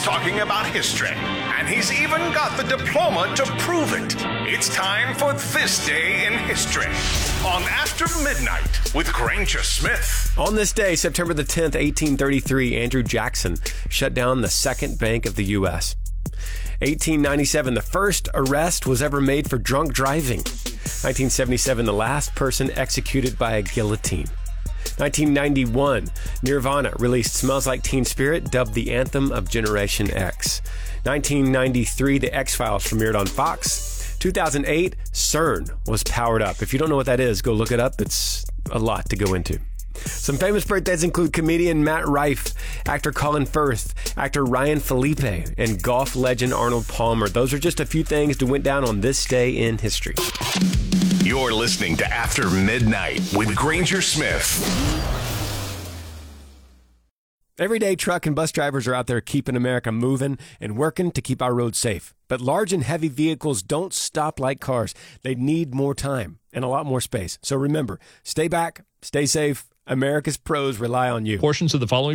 talking about history, and he's even got the diploma to prove it. It's time for This Day in History on After Midnight with Granger Smith. On this day, September the 10th, 1833, Andrew Jackson shut down the Second Bank of the U.S. 1897, the first arrest was ever made for drunk driving. 1977, the last person executed by a guillotine. 1991, Nirvana released Smells Like Teen Spirit, dubbed the anthem of Generation X. 1993, The X-Files premiered on Fox. 2008, CERN was powered up. If you don't know what that is, go look it up. It's a lot to go into. Some famous birthdays include comedian Matt Rife, actor Colin Firth, actor Ryan Felipe, and golf legend Arnold Palmer. Those are just a few things that went down on this day in history. You're listening to After Midnight with Granger Smith. Everyday truck and bus drivers are out there keeping America moving and working to keep our roads safe. But large and heavy vehicles don't stop like cars. They need more time and a lot more space. So remember, stay back, stay safe. America's pros rely on you. Portions of the following